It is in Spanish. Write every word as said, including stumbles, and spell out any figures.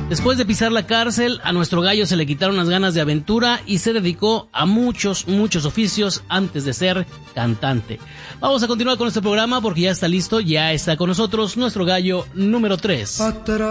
Después de pisar la cárcel, a nuestro gallo se le quitaron las ganas de aventura y se dedicó a muchos, muchos oficios antes de ser cantante. Vamos a continuar con este programa porque ya está listo, ya está con nosotros nuestro gallo número tres.